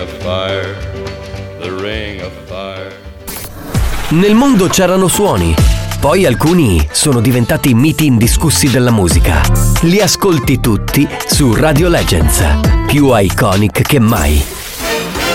of fire, the ring of fire. Nel mondo c'erano suoni, poi alcuni sono diventati miti indiscussi della musica. Li ascolti tutti su Radio Legends, più iconic che mai.